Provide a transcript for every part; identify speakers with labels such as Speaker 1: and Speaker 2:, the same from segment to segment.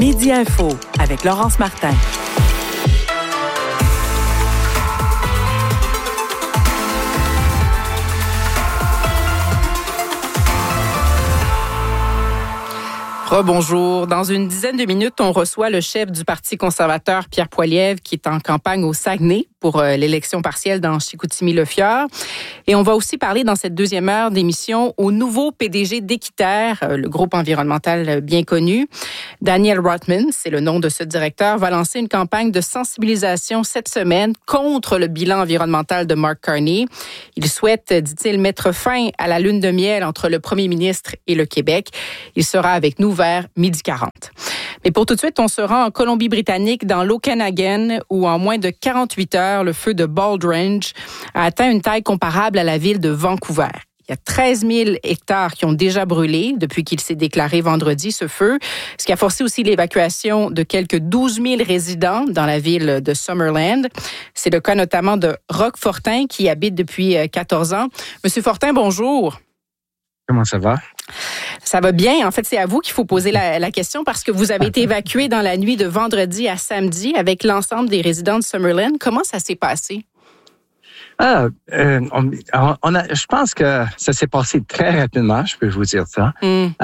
Speaker 1: Midi Info avec Laurence Martin.
Speaker 2: Rebonjour. Dans une dizaine de minutes, on reçoit le chef du Parti conservateur, Pierre Poilievre, qui est en campagne au Saguenay pour l'élection partielle dans Chicoutimi-Le-Fjord. Et on va aussi parler dans cette deuxième heure d'émission au nouveau PDG d'Équiterre, le groupe environnemental bien connu. Daniel Rotman, c'est le nom de ce directeur, va lancer une campagne de sensibilisation cette semaine contre le bilan environnemental de Mark Carney. Il souhaite, dit-il, mettre fin à la lune de miel entre le premier ministre et le Québec. Il sera avec nous vers 12h40. Mais pour tout de suite, on se rend en Colombie-Britannique, dans l'Okanagan, où en moins de 48 heures, le feu de Bald Range a atteint une taille comparable à la ville de Vancouver. Il y a 13 000 hectares qui ont déjà brûlé depuis qu'il s'est déclaré vendredi, ce feu, ce qui a forcé aussi l'évacuation de quelques 12 000 résidents dans la ville de Summerland. C'est le cas notamment de Roch Fortin, qui y habite depuis 14 ans. Monsieur Fortin, bonjour.
Speaker 3: Comment ça va?
Speaker 2: Ça va bien. En fait, c'est à vous qu'il faut poser la question parce que vous avez été évacué dans la nuit de vendredi à samedi avec l'ensemble des résidents de Summerland. Comment ça s'est passé?
Speaker 3: Je pense que ça s'est passé très rapidement, je peux vous dire ça.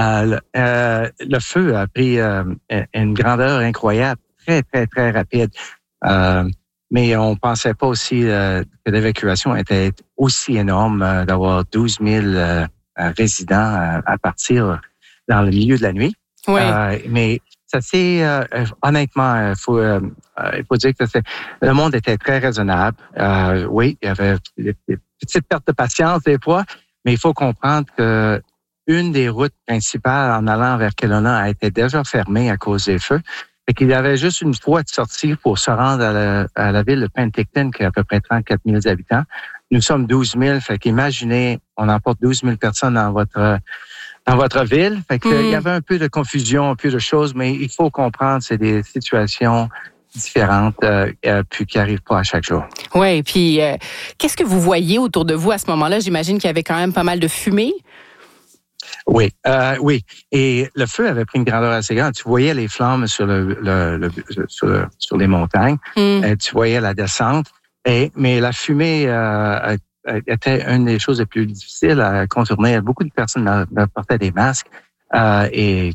Speaker 3: Le feu a pris une grandeur incroyable, très, très, très rapide. Mais on pensait pas aussi que l'évacuation était aussi énorme, d'avoir 12 000 résidents à partir dans le milieu de la nuit.
Speaker 2: Oui.
Speaker 3: Mais ça c'est honnêtement, il faut dire que le monde était très raisonnable. Oui, il y avait des petites pertes de patience des fois, mais il faut comprendre que une des routes principales en allant vers Kelowna a été déjà fermée à cause des feux. Fait qu'il y avait juste une voie de sortie pour se rendre à la ville de Penticton, qui a à peu près 34 000 habitants. Nous sommes 12 000, fait qu'imaginez, on emporte 12 000 personnes dans votre ville. Fait que il y avait un peu de confusion, un peu de choses, mais il faut comprendre, c'est des situations différentes, puis qui arrivent pas à chaque jour.
Speaker 2: Oui, puis qu'est-ce que vous voyez autour de vous à ce moment-là? J'imagine qu'il y avait quand même pas mal de fumée.
Speaker 3: Oui, oui. Et le feu avait pris une grandeur assez grande. Tu voyais les flammes sur les montagnes. Tu voyais la descente. Mais la fumée était une des choses les plus difficiles à contourner. Beaucoup de personnes portaient des masques et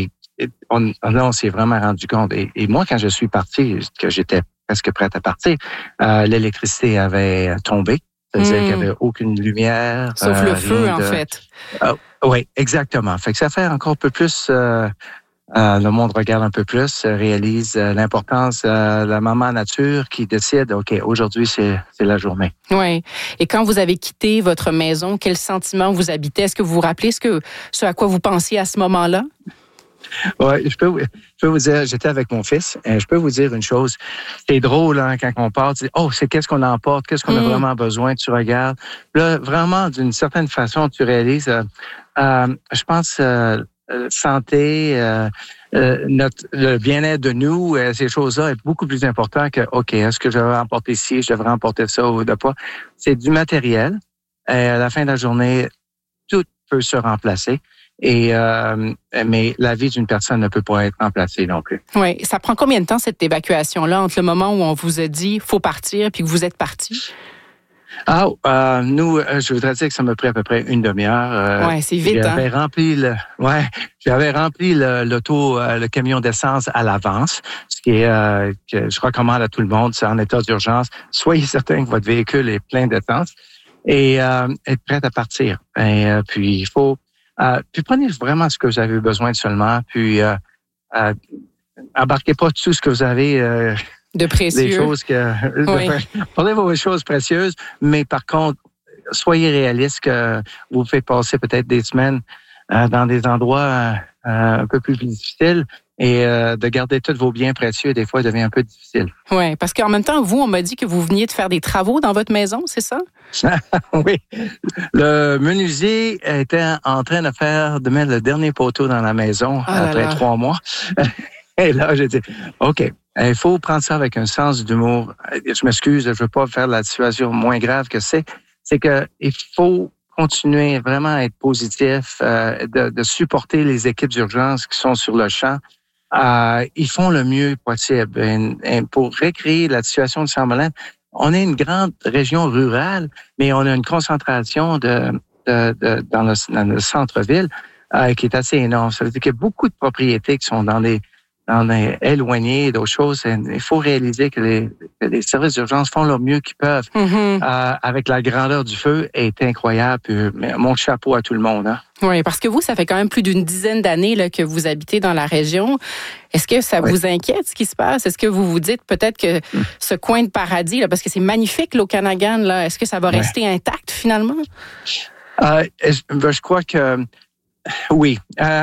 Speaker 3: on s'est vraiment rendu compte. Et moi, quand je suis parti, que j'étais presque prête à partir, l'électricité avait tombé. C'est-à-dire qu'il n'y avait aucune lumière.
Speaker 2: Sauf le feu, en fait.
Speaker 3: Oui, exactement. Fait que ça fait encore un peu plus... le monde regarde un peu plus, réalise l'importance de la maman nature qui décide, OK, aujourd'hui, c'est la journée.
Speaker 2: Oui. Et quand vous avez quitté votre maison, quel sentiment vous habitez? Est-ce que vous vous rappelez ce à quoi vous pensiez à ce moment-là?
Speaker 3: Oui, je peux vous dire, j'étais avec mon fils, et je peux vous dire une chose. C'est drôle, hein, quand on part, tu dis, oh, c'est qu'est-ce qu'on emporte, qu'est-ce qu'on a vraiment besoin, tu regardes. Là, vraiment, d'une certaine façon, tu réalises, je pense, santé, le bien-être de nous, ces choses-là est beaucoup plus important que, OK, est-ce que je devrais emporter ci, je devrais emporter ça ou de pas. C'est du matériel. Et à la fin de la journée, tout peut se remplacer. Mais la vie d'une personne ne peut pas être remplacée non plus.
Speaker 2: Oui. Ça prend combien de temps, cette évacuation-là, entre le moment où on vous a dit, faut partir, puis que vous êtes parti?
Speaker 3: Nous, je voudrais dire que ça m'a pris à peu près une demi-heure.
Speaker 2: Ouais, c'est vite,
Speaker 3: j'avais rempli l'auto, le camion d'essence à l'avance, ce qui est que je recommande à tout le monde, c'est en état d'urgence. Soyez certain que votre véhicule est plein d'essence et être prêt à partir. Puis il faut, puis prenez vraiment ce que vous avez besoin seulement, puis embarquez pas tout ce que vous avez.
Speaker 2: De précieux.
Speaker 3: Des choses prenez vos choses précieuses, mais par contre, soyez réaliste que vous faites passer peut-être des semaines dans des endroits un peu plus difficiles et de garder tous vos biens précieux, des fois, devient un peu difficile.
Speaker 2: Oui, parce qu'en même temps, vous, on m'a dit que vous veniez de faire des travaux dans votre maison, c'est ça?
Speaker 3: Oui. Le menuisier était en train de mettre le dernier poteau dans la maison après 3 mois. Et là, j'ai dit, OK, il faut prendre ça avec un sens d'humour. Je m'excuse, je veux pas faire la situation moins grave que c'est. C'est que il faut continuer vraiment à être positif, de supporter les équipes d'urgence qui sont sur le champ. ils font le mieux possible. Et pour recréer la situation de Summerland, on est une grande région rurale, mais on a une concentration dans le centre-ville qui est assez énorme. Ça veut dire qu'il y a beaucoup de propriétés qui sont dans les éloignées, d'autres choses. Il faut réaliser que les services d'urgence font le mieux qu'ils peuvent. Avec la grandeur du feu est incroyable. Puis, mon chapeau à tout le monde. Hein.
Speaker 2: Oui, parce que vous, ça fait quand même plus d'une dizaine d'années là, que vous habitez dans la région. Est-ce que ça vous inquiète, ce qui se passe? Est-ce que vous vous dites peut-être que ce coin de paradis, là, parce que c'est magnifique, l'Okanagan, là, est-ce que ça va rester intact finalement?
Speaker 3: Je crois que oui.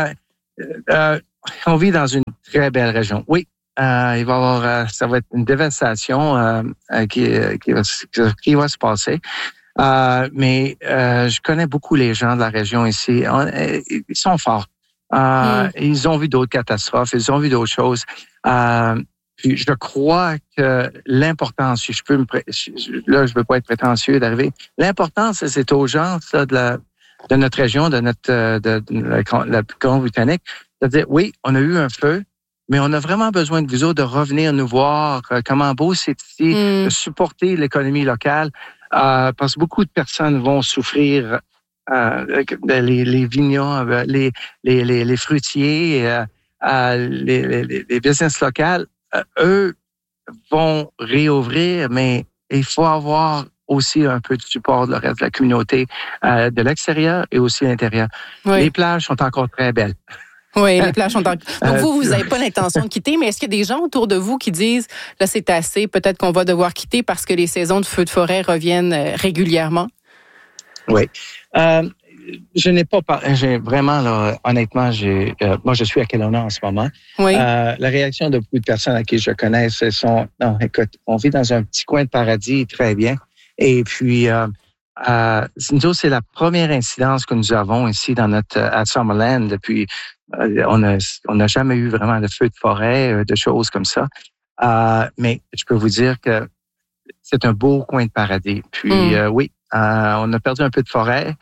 Speaker 3: On vit dans une très belle région. Oui, il va y avoir, ça va être une dévastation qui va se passer. Mais je connais beaucoup les gens de la région ici. Ils sont forts. Ils ont vu d'autres catastrophes, ils ont vu d'autres choses. Puis je crois que l'importance, si je peux là, je veux pas être prétentieux d'arriver. L'importance, c'est aux gens ça, de notre région, de la Colombie-Britannique, de dire oui, on a eu un feu, mais on a vraiment besoin de vous autres de revenir nous voir comment beau c'est ici, de supporter l'économie locale, parce que beaucoup de personnes vont souffrir, les vignobles, les fruitiers, les business locales, eux vont réouvrir, mais il faut avoir aussi un peu de support de le reste de la communauté de l'extérieur et aussi l'intérieur. Oui. Les plages sont encore très belles.
Speaker 2: Oui, les plages sont encore... Donc, vous n'avez pas l'intention de quitter, mais est-ce qu'il y a des gens autour de vous qui disent, là, c'est assez, peut-être qu'on va devoir quitter parce que les saisons de feux de forêt reviennent régulièrement?
Speaker 3: Oui. Je n'ai pas j'ai vraiment, là, honnêtement, moi, je suis à Kelowna en ce moment.
Speaker 2: Oui.
Speaker 3: La réaction de beaucoup de personnes à qui je connais, non, écoute, on vit dans un petit coin de paradis, très bien. Et puis, nous, c'est la première incidence que nous avons ici à Summerland depuis, on n'a jamais eu vraiment de feu de forêt, de choses comme ça. Mais je peux vous dire que c'est un beau coin de paradis. Puis, oui, on a perdu un peu de forêt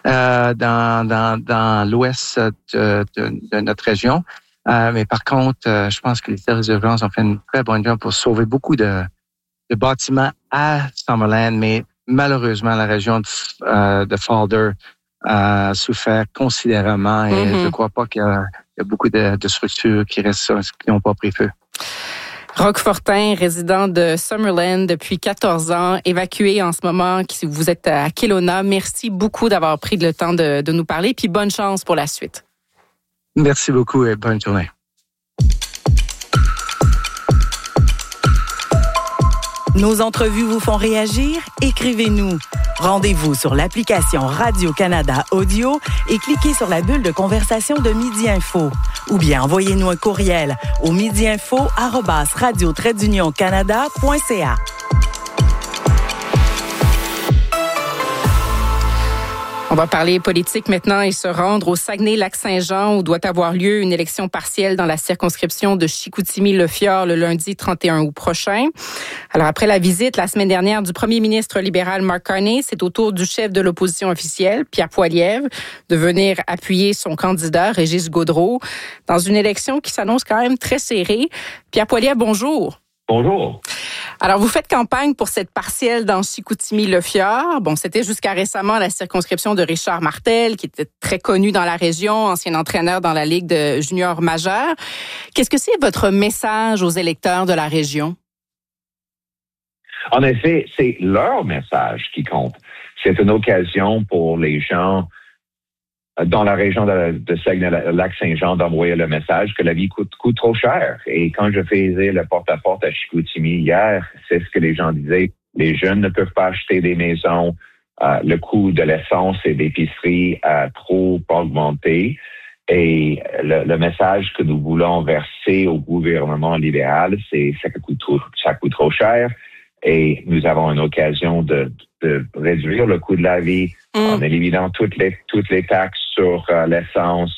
Speaker 3: dans l'ouest de notre région. Mais par contre, je pense que les services d'urgence ont fait une très bonne job pour sauver beaucoup de bâtiments à Summerland, mais malheureusement, la région de Falder a souffert considérablement et je ne crois pas qu'il y a beaucoup de structures qui n'ont pas pris feu.
Speaker 2: Roch Fortin, résident de Summerland depuis 14 ans, évacué en ce moment. Vous êtes à Kelowna. Merci beaucoup d'avoir pris le temps de nous parler, puis bonne chance pour la suite.
Speaker 3: Merci beaucoup et bonne journée.
Speaker 1: Nos entrevues vous font réagir? Écrivez-nous. Rendez-vous sur l'application Radio-Canada Audio et cliquez sur la bulle de conversation de Midi Info. Ou bien envoyez-nous un courriel au midiinfo@radio-canada.ca.
Speaker 2: On va parler politique maintenant et se rendre au Saguenay-Lac-Saint-Jean où doit avoir lieu une élection partielle dans la circonscription de Chicoutimi-Le-Fjord le lundi 31 août prochain. Alors après la visite la semaine dernière du premier ministre libéral Mark Carney, c'est au tour du chef de l'opposition officielle, Pierre Poilievre, de venir appuyer son candidat Régis Gaudreault dans une élection qui s'annonce quand même très serrée. Pierre Poilievre, bonjour.
Speaker 4: Bonjour.
Speaker 2: Alors, vous faites campagne pour cette partielle dans Chicoutimi-Le-Fjord. Bon, c'était jusqu'à récemment la circonscription de Richard Martel, qui était très connu dans la région, ancien entraîneur dans la Ligue de juniors majeure. Qu'est-ce que c'est votre message aux électeurs de la région?
Speaker 4: En effet, c'est leur message qui compte. C'est une occasion pour les gens dans la région de Saguenay-Lac-Saint-Jean d'envoyer le message que la vie coûte trop cher. Et quand je faisais le porte-à-porte à Chicoutimi hier, c'est ce que les gens disaient. Les jeunes ne peuvent pas acheter des maisons. Le coût de l'essence et d'épicerie a trop augmenté. Et le message que nous voulons verser au gouvernement libéral, c'est ça coûte trop cher. Et nous avons une occasion de réduire le coût de la vie en éliminant toutes les taxes sur l'essence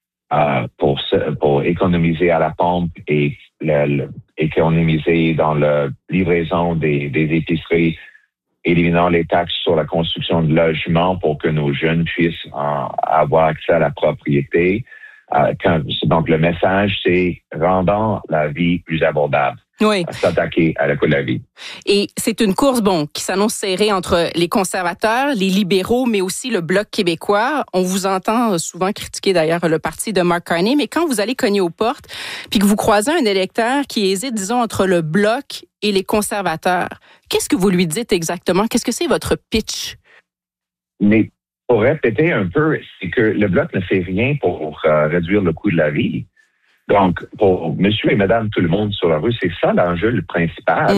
Speaker 4: pour économiser à la pompe et économiser dans la livraison des épiceries, éliminant les taxes sur la construction de logements pour que nos jeunes puissent avoir accès à la propriété. Donc, le message, c'est rendant la vie plus abordable.
Speaker 2: Oui.
Speaker 4: S'attaquer à la coût de la vie.
Speaker 2: Et c'est une course, qui s'annonce serrée entre les conservateurs, les libéraux, mais aussi le Bloc québécois. On vous entend souvent critiquer d'ailleurs le parti de Mark Carney, mais quand vous allez cogner aux portes, puis que vous croisez un électeur qui hésite, disons, entre le Bloc et les conservateurs, qu'est-ce que vous lui dites exactement? Qu'est-ce que c'est votre pitch?
Speaker 4: Mais pour répéter un peu, c'est que le Bloc ne fait rien pour réduire le coût de la vie. Donc, pour monsieur et madame tout le monde sur la rue, c'est ça l'enjeu le principal.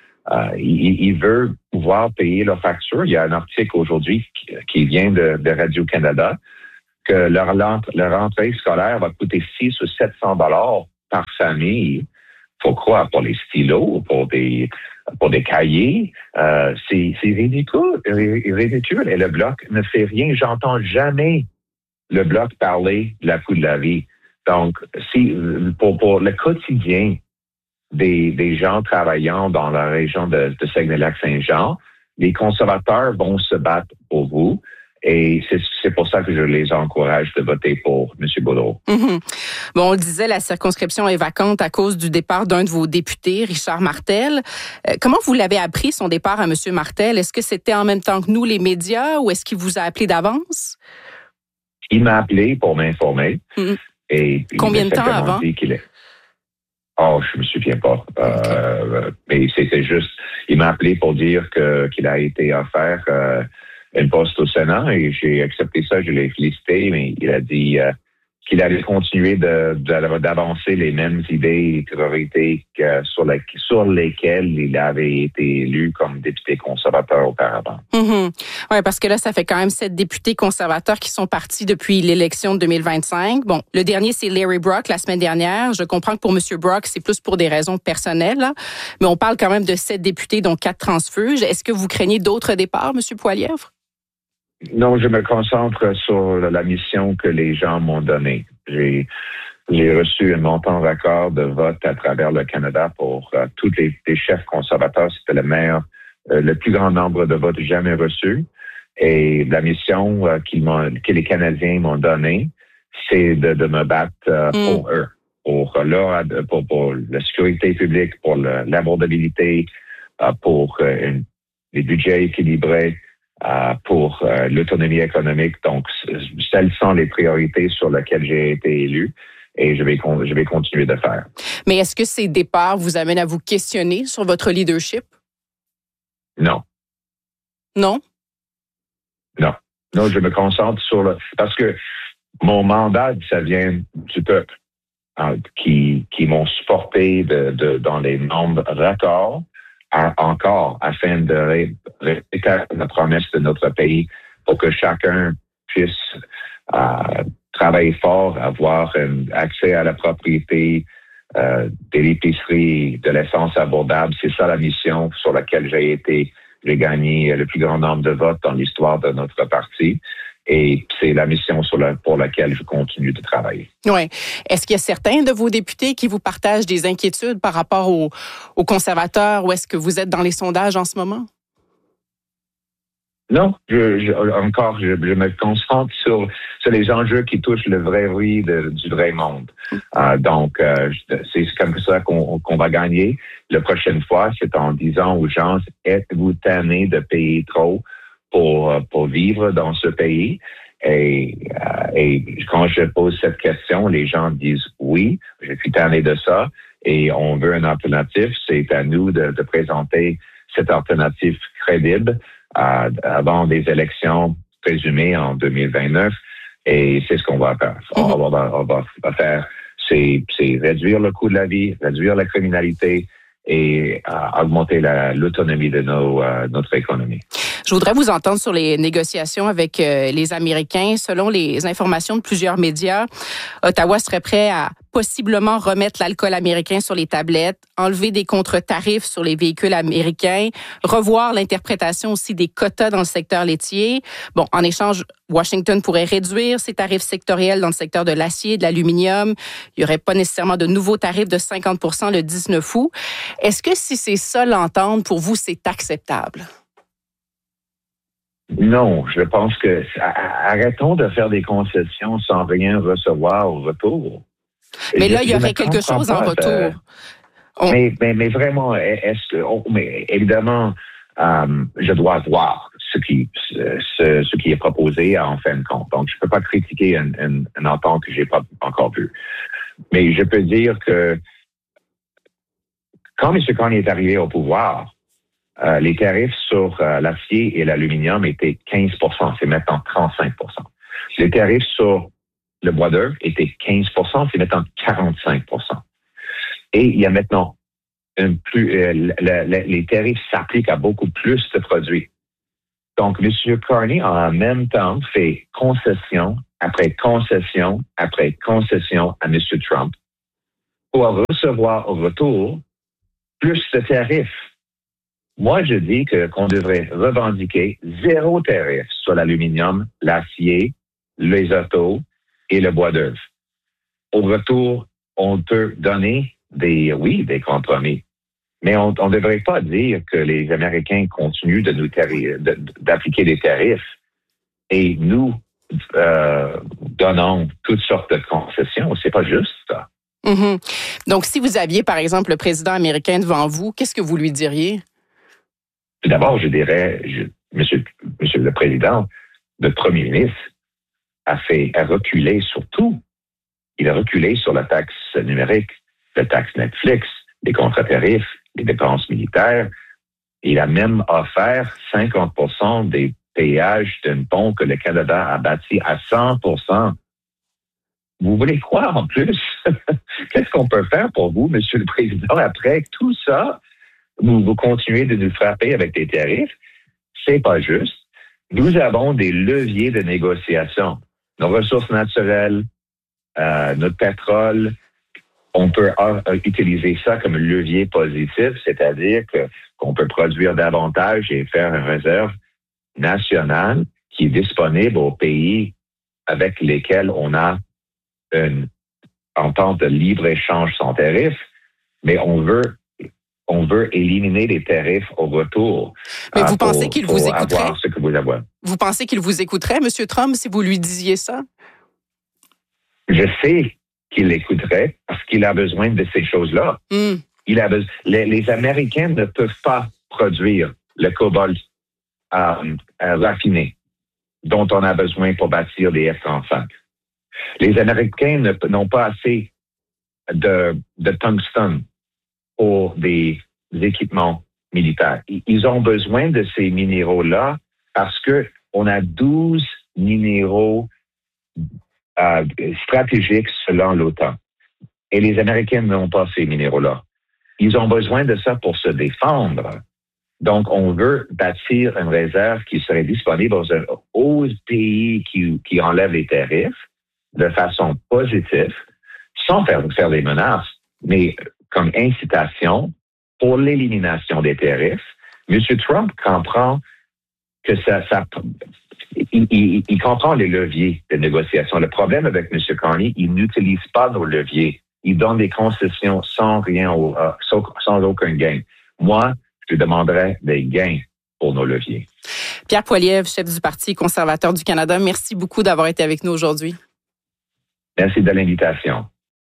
Speaker 4: Il veut pouvoir payer leurs factures. Il y a un article aujourd'hui qui vient de Radio-Canada que leur rentrée scolaire va coûter 600 ou 700 $ par famille. Faut croire pour les stylos, pour des cahiers. C'est ridicule. Et le Bloc ne fait rien. J'entends jamais le Bloc parler de la coût de la vie. Donc, pour le quotidien des gens travaillant dans la région de Saguenay-Lac-Saint-Jean, les conservateurs vont se battre pour vous. Et c'est pour ça que je les encourage de voter pour M. Boudreau.
Speaker 2: Mm-hmm. On le disait, la circonscription est vacante à cause du départ d'un de vos députés, Richard Martel. Comment vous l'avez appris, son départ à M. Martel? Est-ce que c'était en même temps que nous, les médias, ou est-ce qu'il vous a appelé d'avance?
Speaker 4: Il m'a appelé pour m'informer.
Speaker 2: Mm-hmm.
Speaker 4: Et
Speaker 2: combien de temps avant?
Speaker 4: Je me souviens pas. Mais c'était juste, il m'a appelé pour dire qu'il a été offert un poste au Sénat et j'ai accepté ça, je l'ai félicité, mais il a dit qu'il allait continuer d'avancer les mêmes idées et priorités sur lesquelles il avait été élu comme député conservateur auparavant.
Speaker 2: Mm-hmm. Oui, parce que là, ça fait quand même 7 députés conservateurs qui sont partis depuis l'élection de 2025. Le dernier, c'est Larry Brock la semaine dernière. Je comprends que pour M. Brock, c'est plus pour des raisons personnelles, là. Mais on parle quand même de 7 députés, dont 4 transfuges. Est-ce que vous craignez d'autres départs, M. Poilievre?
Speaker 4: Non, je me concentre sur la mission que les gens m'ont donnée. J'ai reçu un montant record de votes à travers le Canada pour tous les chefs conservateurs. C'était le plus grand nombre de votes jamais reçus. Et la mission que les Canadiens m'ont donnée, c'est de me battre pour eux, pour la sécurité publique, pour l'abordabilité, pour les budgets équilibrés. Pour l'autonomie économique. Donc, telles sont les priorités sur lesquelles j'ai été élu et je vais continuer de faire.
Speaker 2: Mais est-ce que ces départs vous amènent à vous questionner sur votre leadership?
Speaker 4: Non.
Speaker 2: Non?
Speaker 4: Non. Non, je me concentre parce que mon mandat, ça vient du peuple qui m'ont supporté dans les nombres records. Encore afin de répéter la promesse de notre pays pour que chacun puisse travailler fort, avoir accès à la propriété, de l'épicerie, de l'essence abordable. C'est ça la mission sur laquelle j'ai gagné le plus grand nombre de votes dans l'histoire de notre parti. Et c'est la mission pour laquelle je continue de travailler.
Speaker 2: Oui. Est-ce qu'il y a certains de vos députés qui vous partagent des inquiétudes par rapport aux conservateurs ou est-ce que vous êtes dans les sondages en ce moment?
Speaker 4: Non, je me concentre sur les enjeux qui touchent le vrai oui du vrai monde. Donc, c'est comme ça qu'on va gagner. La prochaine fois, c'est en disant aux gens, êtes-vous tannés de payer trop pour vivre dans ce pays? Et quand je pose cette question, les gens disent oui, je suis tanné de ça et on veut une alternative. C'est à nous de présenter cette alternative crédible avant des élections présumées en 2029 et c'est ce qu'on va faire. On va faire, c'est réduire le coût de la vie, réduire la criminalité et augmenter l'autonomie de notre économie.
Speaker 2: Je voudrais vous entendre sur les négociations avec les Américains. Selon les informations de plusieurs médias, Ottawa serait prêt à possiblement remettre l'alcool américain sur les tablettes, enlever des contre-tarifs sur les véhicules américains, revoir l'interprétation aussi des quotas dans le secteur laitier. En échange, Washington pourrait réduire ses tarifs sectoriels dans le secteur de l'acier, de l'aluminium. Il n'y aurait pas nécessairement de nouveaux tarifs de 50 % le 19 août. Est-ce que si c'est ça l'entente, pour vous, c'est acceptable?
Speaker 4: Non, je pense que arrêtons de faire des concessions sans rien recevoir au retour.
Speaker 2: Mais là, il y aurait quelque chose en retour.
Speaker 4: Mais vraiment, évidemment, je dois voir ce qui est proposé en fin de compte. Donc, je ne peux pas critiquer une entente que j'ai pas encore vue. Mais je peux dire que quand M. Carney est arrivé au pouvoir, les tarifs sur l'acier et l'aluminium étaient 15 %. C'est maintenant 35 %. Les tarifs sur le bois d'œuvre étaient 15 %. C'est maintenant 45 %. Et il y a maintenant les tarifs s'appliquent à beaucoup plus de produits. Donc, M. Carney, en même temps, fait concession après concession après concession à M. Trump pour recevoir au retour plus de tarifs. Moi, je dis qu'on devrait revendiquer 0 tarif sur l'aluminium, l'acier, les autos et le bois d'œuvre. Au retour, on peut donner des compromis. Mais on ne devrait pas dire que les Américains continuent d'appliquer des tarifs et nous donnons toutes sortes de concessions. C'est pas juste ça.
Speaker 2: Mm-hmm. Donc, si vous aviez, par exemple, le président américain devant vous, qu'est-ce que vous lui diriez?
Speaker 4: Tout d'abord, je dirais, Monsieur le Président, le Premier ministre a reculé sur tout. Il a reculé sur la taxe numérique, la taxe Netflix, les contre-tarifs, les dépenses militaires. Il a même offert 50 % des péages d'un pont que le Canada a bâti à 100 %. Vous voulez quoi en plus? Qu'est-ce qu'on peut faire pour vous, Monsieur le Président, après tout ça? Vous continuez de nous frapper avec des tarifs. C'est pas juste. Nous avons des leviers de négociation. Nos ressources naturelles, notre pétrole, on peut utiliser ça comme levier positif, c'est-à-dire qu'on peut produire davantage et faire une réserve nationale qui est disponible aux pays avec lesquels on a une entente de libre-échange sans tarif, mais on veut éliminer les tarifs au retour.
Speaker 2: Mais vous pensez qu'il vous écouterait?
Speaker 4: Avoir ce que vous avez.
Speaker 2: Vous pensez qu'il vous écouterait, M. Trump, si vous lui disiez ça?
Speaker 4: Je sais qu'il écouterait parce qu'il a besoin de ces choses-là. Mm. Les Américains ne peuvent pas produire le cobalt raffiné dont on a besoin pour bâtir des F-35. Les Américains n'ont pas assez de tungstène pour des équipements militaires. Ils ont besoin de ces minéraux-là parce qu'on a 12 minéraux stratégiques selon l'OTAN. Et les Américains n'ont pas ces minéraux-là. Ils ont besoin de ça pour se défendre. Donc, on veut bâtir une réserve qui serait disponible aux pays qui enlèvent les tarifs de façon positive, sans faire des menaces, mais comme incitation pour l'élimination des tarifs. M. Trump comprend que il comprend les leviers de négociation. Le problème avec M. Carney, il n'utilise pas nos leviers. Il donne des concessions sans aucun gain. Moi, je demanderais des gains pour nos leviers.
Speaker 2: Pierre Poilievre, chef du Parti conservateur du Canada, merci beaucoup d'avoir été avec nous aujourd'hui.
Speaker 4: Merci de l'invitation.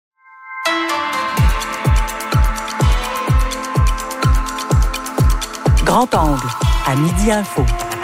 Speaker 1: Grand angle, à Midi Info.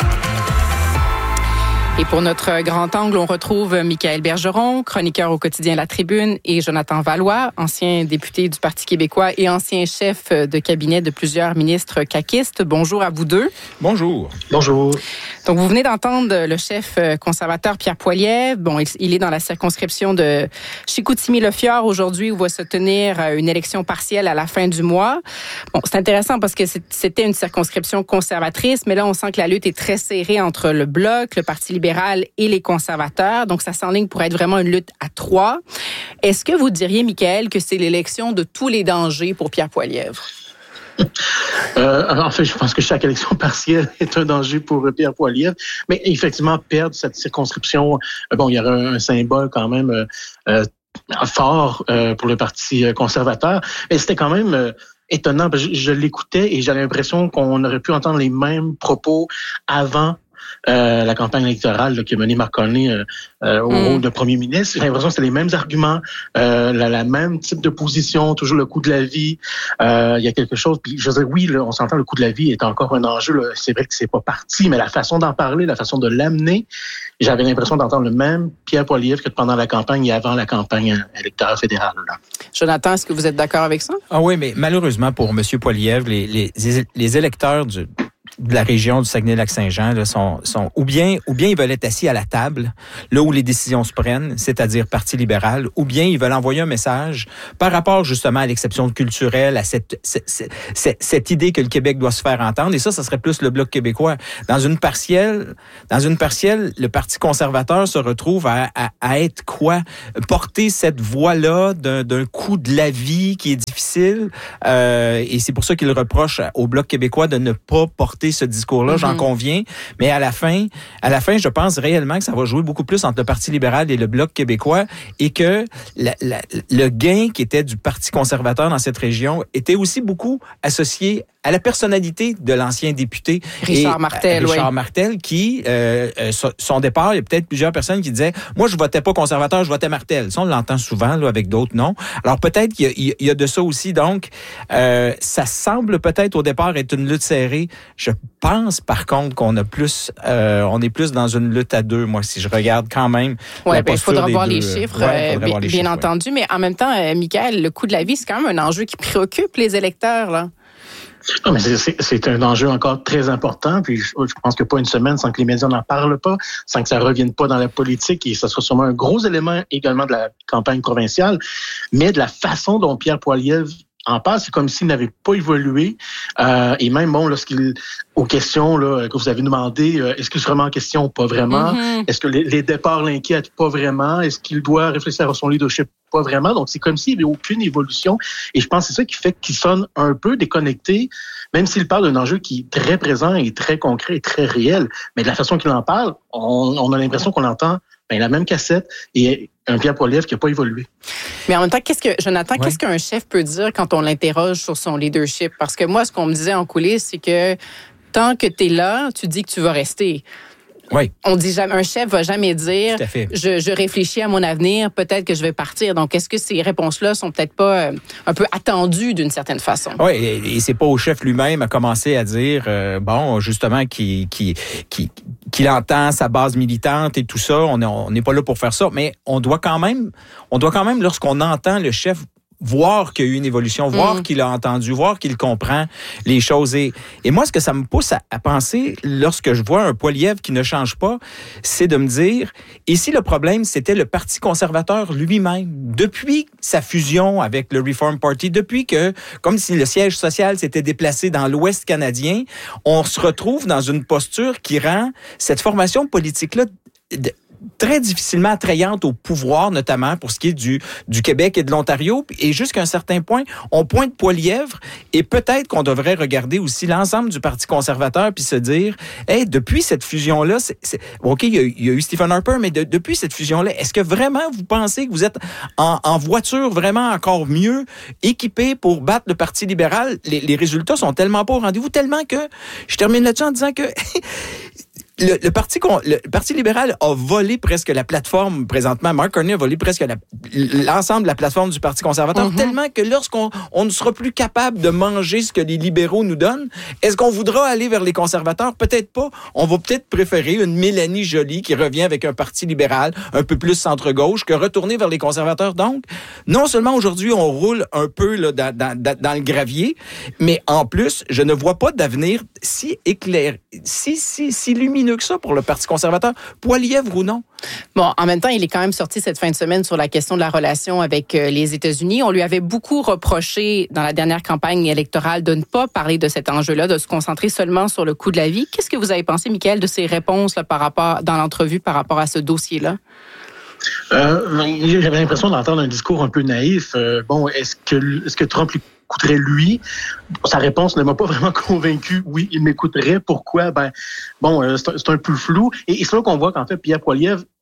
Speaker 2: Et pour notre grand angle, on retrouve Michaël Bergeron, chroniqueur au quotidien La Tribune, et Jonathan Vallois, ancien député du Parti québécois et ancien chef de cabinet de plusieurs ministres caquistes. Bonjour à vous deux.
Speaker 5: Bonjour.
Speaker 3: Bonjour.
Speaker 2: Donc, vous venez d'entendre le chef conservateur Pierre Poilievre. Bon, il est dans la circonscription de Chicoutimi-Le-Fjord aujourd'hui où va se tenir une élection partielle à la fin du mois. Bon, c'est intéressant parce que c'était une circonscription conservatrice, mais là, on sent que la lutte est très serrée entre le Bloc, le Parti libéral et les conservateurs. Donc, ça s'enligne pour être vraiment une lutte à 3. Est-ce que vous diriez, Michaël, que c'est l'élection de tous les dangers pour Pierre Poilievre?
Speaker 5: En fait, je pense que chaque élection partielle est un danger pour Pierre Poilievre. Mais effectivement, perdre cette circonscription, bon, il y aura un symbole quand même fort pour le Parti conservateur. Mais c'était quand même étonnant. Je l'écoutais et j'avais l'impression qu'on aurait pu entendre les mêmes propos avant la campagne électorale là, qui a mené Mark Carney au rôle de premier ministre. J'ai l'impression que c'est les mêmes arguments, la même type de position, toujours le coût de la vie. Il y a quelque chose. Puis je veux dire, oui, là, on s'entend, le coût de la vie est encore un enjeu. Là. C'est vrai que c'est pas parti, mais la façon d'en parler, la façon de l'amener, j'avais l'impression d'entendre le même Pierre Poilievre que pendant la campagne et avant la campagne électorale fédérale. Là.
Speaker 2: Jonathan, est-ce que vous êtes d'accord avec ça?
Speaker 6: Ah oui, mais malheureusement pour M. Poilievre, les électeurs de la région du Saguenay-Lac-Saint-Jean là, sont ou bien ils veulent être assis à la table, là où les décisions se prennent, c'est-à-dire Parti libéral, ou bien ils veulent envoyer un message par rapport justement à l'exception culturelle, à cette idée que le Québec doit se faire entendre. Et ça serait plus le Bloc québécois. Dans une partielle, le Parti conservateur se retrouve à être quoi? Porter cette voix-là d'un coût de la vie qui est difficile. Et c'est pour ça qu'il reproche au Bloc québécois de ne pas porter ce discours-là, j'en conviens, mais à la fin, je pense réellement que ça va jouer beaucoup plus entre le Parti libéral et le Bloc québécois et que le gain qui était du Parti conservateur dans cette région était aussi beaucoup associé à la personnalité de l'ancien député
Speaker 2: Richard
Speaker 6: Martel, qui, son départ, il y a peut-être plusieurs personnes qui disaient « Moi, je votais pas conservateur, je votais Martel ». Ça, on l'entend souvent là, avec d'autres noms. Alors, peut-être qu'il y a de ça aussi. Donc, ça semble peut-être au départ être une lutte serrée. Je pense, par contre, qu'on a plus, on est plus dans une lutte à deux, moi, si je regarde quand même.
Speaker 2: Oui, il faudra voir les chiffres, bien entendu. Mais en même temps, Michael, le coût de la vie, c'est quand même un enjeu qui préoccupe les électeurs, là.
Speaker 5: Non, mais c'est un enjeu encore très important. Puis je pense que pas une semaine sans que les médias n'en parlent pas, sans que ça revienne pas dans la politique. Et ça sera sûrement un gros élément également de la campagne provinciale. Mais de la façon dont Pierre Poilievre en parle, c'est comme s'il n'avait pas évolué. Et même, bon, lorsqu'il, aux questions là, que vous avez demandé, est-ce que c'est vraiment en question? Pas vraiment. Est-ce que les départs l'inquiètent? Pas vraiment. Est-ce qu'il doit réfléchir à son leadership? Pas vraiment. Donc, c'est comme s'il n'y avait aucune évolution. Et je pense que c'est ça qui fait qu'il sonne un peu déconnecté, même s'il parle d'un enjeu qui est très présent et très concret et très réel. Mais de la façon qu'il en parle, on a l'impression qu'on entend la même cassette et un Pierre Poilievre qui n'a pas évolué.
Speaker 2: Mais en même temps, Jonathan, qu'est-ce qu'un chef peut dire quand on l'interroge sur son leadership? Parce que moi, ce qu'on me disait en coulisses, c'est que tant que tu es là, tu dis que tu vas rester.
Speaker 6: Oui.
Speaker 2: On dit jamais, un chef va jamais dire je réfléchis à mon avenir, peut-être que je vais partir. Donc, est-ce que ces réponses-là sont peut-être pas un peu attendues d'une certaine façon?
Speaker 6: Oui, et c'est pas au chef lui-même à commencer à dire justement qu'il entend sa base militante et tout ça. On n'est pas là pour faire ça, mais on doit quand même lorsqu'on entend le chef voir qu'il y a eu une évolution, voir qu'il a entendu, voir qu'il comprend les choses. Et moi, ce que ça me pousse à penser, lorsque je vois un Poilievre qui ne change pas, c'est de me dire, et si le problème, c'était le Parti conservateur lui-même, depuis sa fusion avec le Reform Party, depuis que, comme si le siège social s'était déplacé dans l'Ouest canadien, on se retrouve dans une posture qui rend cette formation politique-là très difficilement attrayante au pouvoir, notamment pour ce qui est du Québec et de l'Ontario. Et jusqu'à un certain point, on pointe Poilievre et peut-être qu'on devrait regarder aussi l'ensemble du Parti conservateur puis se dire, hey, depuis cette fusion-là, OK, il y a eu Stephen Harper, mais depuis cette fusion-là, est-ce que vraiment vous pensez que vous êtes en voiture vraiment encore mieux équipé pour battre le Parti libéral? Les résultats sont tellement pas au rendez-vous, tellement que, je termine là-dessus en disant que le Parti libéral a volé presque la plateforme présentement. Mark Carney a volé presque l'ensemble de la plateforme du Parti conservateur, tellement que lorsqu'on ne sera plus capable de manger ce que les libéraux nous donnent, est-ce qu'on voudra aller vers les conservateurs? Peut-être pas. On va peut-être préférer une Mélanie Joly qui revient avec un Parti libéral un peu plus centre-gauche que retourner vers les conservateurs. Donc, non seulement aujourd'hui, on roule un peu là, dans le gravier, mais en plus, je ne vois pas d'avenir si éclairé, si lumineux que ça pour le Parti conservateur, Poilievre ou non?
Speaker 2: Bon, en même temps, il est quand même sorti cette fin de semaine sur la question de la relation avec les États-Unis. On lui avait beaucoup reproché dans la dernière campagne électorale de ne pas parler de cet enjeu-là, de se concentrer seulement sur le coût de la vie. Qu'est-ce que vous avez pensé, Michael, de ses réponses là, dans l'entrevue par rapport à ce dossier-là?
Speaker 5: J'avais l'impression d'entendre un discours un peu naïf. Est-ce que Trump lui coûterait lui? Sa réponse ne m'a pas vraiment convaincu. Oui, il m'écouterait. Pourquoi? C'est un peu flou. Et c'est là qu'on voit qu'en fait, Pierre Poilievre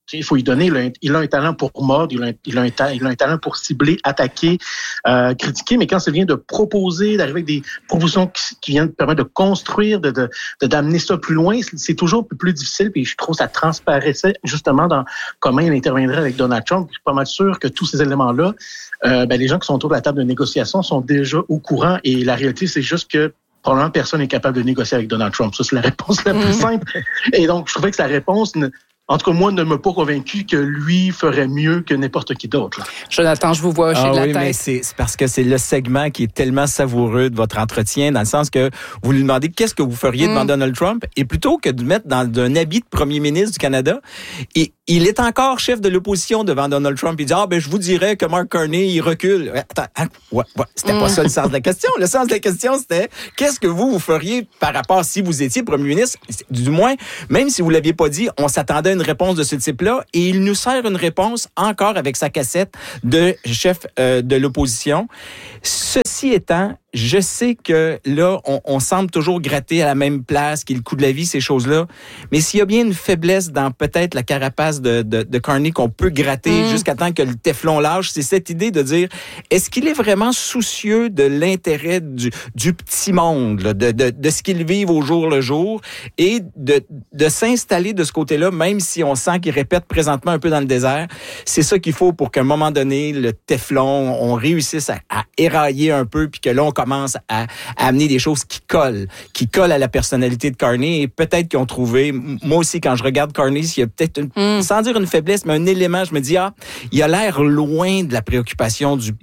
Speaker 5: il faut lui donner, il a un talent pour mordre, il a un talent pour cibler, attaquer, critiquer, mais quand ça vient de proposer, d'arriver avec des propositions qui viennent permettre de construire, d'amener ça plus loin, c'est toujours un peu plus difficile, puis je trouve que ça transparaissait justement dans comment il interviendrait avec Donald Trump. Je suis pas mal sûr que tous ces éléments-là, les gens qui sont autour de la table de négociation sont déjà au courant, et la réalité, c'est juste que probablement personne n'est capable de négocier avec Donald Trump. Ça, c'est la réponse la plus simple. Et donc, je trouvais que sa réponse, en tout cas, moi, ne m'a pas convaincu que lui ferait mieux que n'importe qui d'autre. Là.
Speaker 2: Jonathan, je vous vois hocher de la tête.
Speaker 6: Mais c'est parce que c'est le segment qui est tellement savoureux de votre entretien, dans le sens que vous lui demandez qu'est-ce que vous feriez devant Donald Trump, et plutôt que de mettre dans un habit de premier ministre du Canada, il est encore chef de l'opposition devant Donald Trump. Il dit, je vous dirais que Mark Carney, il recule. Attends, c'était pas ça le sens de la question. Le sens de la question, c'était, qu'est-ce que vous feriez par rapport si vous étiez premier ministre? Du moins, même si vous l'aviez pas dit, on s'attendait à une réponse de ce type-là, et il nous sert une réponse encore avec sa cassette de chef de l'opposition. Ceci étant, je sais que là, on semble toujours gratter à la même place, qu'il y ait le coût de la vie, ces choses-là. Mais s'il y a bien une faiblesse dans peut-être la carapace de Carney qu'on peut gratter jusqu'à temps que le téflon lâche, c'est cette idée de dire, est-ce qu'il est vraiment soucieux de l'intérêt du petit monde, là, de ce qu'ils vivent au jour le jour, et de s'installer de ce côté-là, même si on sent qu'il répète présentement un peu dans le désert. C'est ça qu'il faut pour qu'à un moment donné, le téflon, on réussisse à érailler un peu, puis que là, on commence à amener des choses qui collent à la personnalité de Carney, et peut-être qu'ils ont trouvé, moi aussi, quand je regarde Carney, s'il y a peut-être, sans dire une faiblesse, mais un élément, je me dis, il a l'air loin de la préoccupation du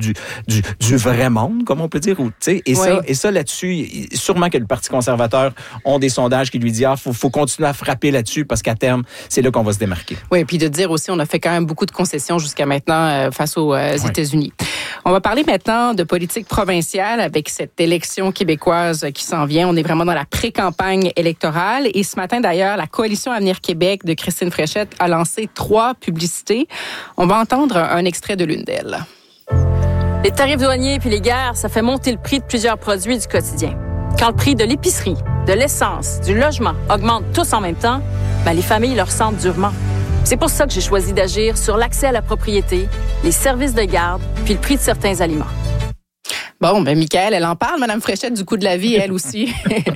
Speaker 6: vrai monde, comme on peut dire, tu sais, et ça là-dessus, sûrement que le Parti conservateur ont des sondages qui lui disent, faut continuer à frapper là-dessus, parce qu'à terme, c'est là qu'on va se démarquer.
Speaker 2: Oui, puis de dire aussi, on a fait quand même beaucoup de concessions jusqu'à maintenant face aux États-Unis. On va parler maintenant de politique provinciale avec cette élection québécoise qui s'en vient. On est vraiment dans la pré-campagne électorale. Et ce matin, d'ailleurs, la Coalition Avenir Québec de Christine Fréchette a lancé 3 publicités. On va entendre un extrait de l'une d'elles.
Speaker 7: Les tarifs douaniers puis les guerres, ça fait monter le prix de plusieurs produits du quotidien. Quand le prix de l'épicerie, de l'essence, du logement augmente tous en même temps, les familles le ressentent durement. C'est pour ça que j'ai choisi d'agir sur l'accès à la propriété, les services de garde, puis le prix de certains aliments.
Speaker 2: Bon, Michaël, elle en parle, Mme Fréchette, du coût de la vie, elle aussi.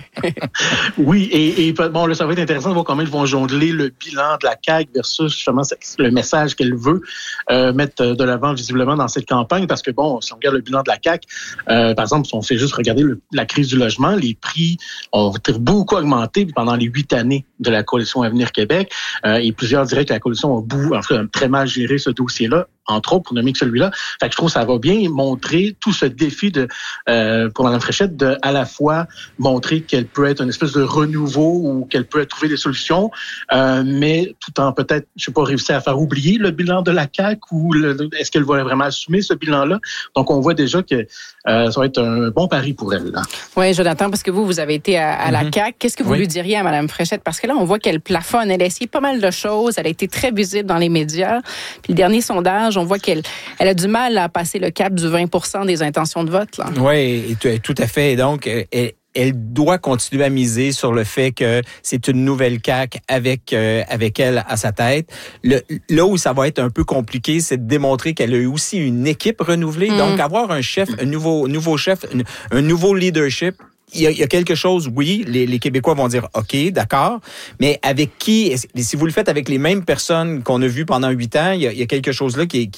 Speaker 5: Oui, et bon, là, ça va être intéressant de voir comment ils vont jongler le bilan de la CAQ versus justement le message qu'elle veut mettre de l'avant visiblement dans cette campagne, parce que bon, si on regarde le bilan de la CAQ, par exemple, si on fait juste regarder la crise du logement, les prix ont beaucoup augmenté pendant les 8 années de la Coalition Avenir Québec, et plusieurs diraient que la coalition a très mal géré ce dossier-là, entre autres, pour nommer que celui-là. Fait que je trouve que ça va bien montrer tout ce défi pour Mme Fréchette de à la fois montrer qu'elle peut être une espèce de renouveau ou qu'elle peut trouver des solutions, mais tout en peut-être, je sais pas, réussir à faire oublier le bilan de la CAQ, ou est-ce qu'elle va vraiment assumer ce bilan-là? Donc, on voit déjà que ça va être un bon pari pour elle.
Speaker 2: Oui, Jonathan, parce que vous avez été à la CAQ. Qu'est-ce que vous lui diriez à Mme Fréchette? Parce que là, on voit qu'elle plafonne. Elle a essayé pas mal de choses. Elle a été très visible dans les médias. Puis le dernier sondage, on voit qu'elle a du mal à passer le cap du 20% des intentions de vote. Là.
Speaker 6: Oui, tout à fait. Donc, elle doit continuer à miser sur le fait que c'est une nouvelle CAQ avec elle à sa tête. Là où ça va être un peu compliqué, c'est de démontrer qu'elle a eu aussi une équipe renouvelée. Donc, avoir un chef, un nouveau chef, un nouveau leadership. Il y a quelque chose, oui, les Québécois vont dire, OK, d'accord, mais avec qui, si vous le faites avec les mêmes personnes qu'on a vues pendant 8 ans, il y a quelque chose là qui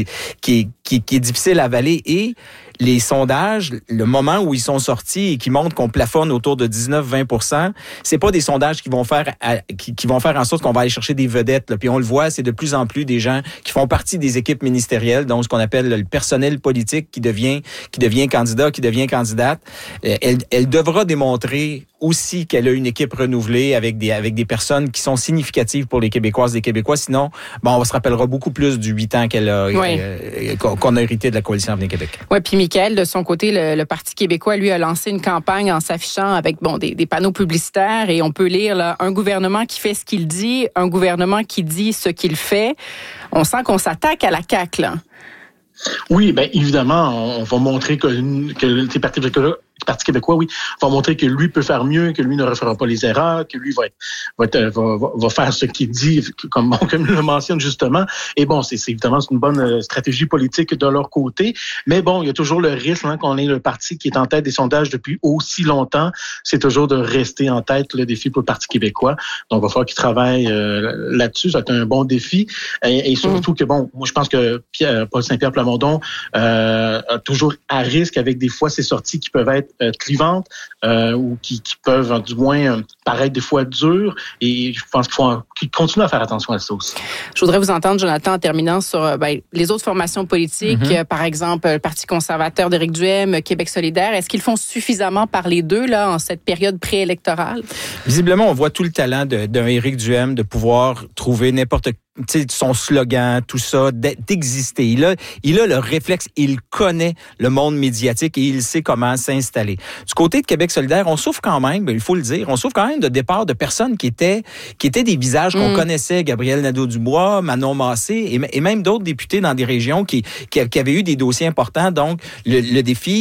Speaker 6: est difficile à avaler. Et les sondages, le moment où ils sont sortis et qui montrent qu'on plafonne autour de 19-20%, c'est pas des sondages qui vont faire en sorte qu'on va aller chercher des vedettes. Là. Puis on le voit, c'est de plus en plus des gens qui font partie des équipes ministérielles, donc ce qu'on appelle le personnel politique qui devient candidat, qui devient candidate. Elle devra démontrer aussi qu'elle a une équipe renouvelée avec des personnes qui sont significatives pour les Québécoises et les Québécois. Sinon, on se rappellera beaucoup plus du 8 ans qu'on a hérité de la Coalition Avenir Québec.
Speaker 2: Oui, puis Michaël, de son côté, le Parti québécois, lui, a lancé une campagne en s'affichant avec des panneaux publicitaires, et on peut lire là, un gouvernement qui fait ce qu'il dit, un gouvernement qui dit ce qu'il fait. On sent qu'on s'attaque à la CAQ, là.
Speaker 5: Oui, bien évidemment, on va montrer que les partis Parti québécois, oui, va montrer que lui peut faire mieux, que lui ne refera pas les erreurs, que lui va faire ce qu'il dit, comme il le mentionne justement. Et bon, c'est évidemment une bonne stratégie politique de leur côté. Mais bon, il y a toujours le risque qu'on ait le parti qui est en tête des sondages depuis aussi longtemps. C'est toujours de rester en tête le défi pour le Parti québécois. Donc, il va falloir qu'il travaille là-dessus. Ça va être un bon défi. Et surtout que, bon, moi, je pense que Paul Saint-Pierre Plamondon toujours à risque avec des fois ses sorties qui peuvent être clivantes ou qui peuvent du moins paraître des fois dures. Et je pense qu'il continue à faire attention à ça aussi.
Speaker 2: Je voudrais vous entendre, Jonathan, en terminant sur les autres formations politiques, par exemple le Parti conservateur d'Éric Duhaime, Québec solidaire. Est-ce qu'ils font suffisamment parler d'eux là, en cette période préélectorale?
Speaker 6: Visiblement, on voit tout le talent d'un Éric Duhaime de pouvoir trouver n'importe son slogan, tout ça, d'exister. Il a le réflexe, il connaît le monde médiatique et il sait comment s'installer. Du côté de Québec solidaire, on souffre quand même, il faut le dire, on souffre quand même de départ de personnes qui étaient des visages qu'on connaissait, Gabriel Nadeau-Dubois, Manon Massé et même d'autres députés dans des régions qui avaient eu des dossiers importants. Donc, le défi,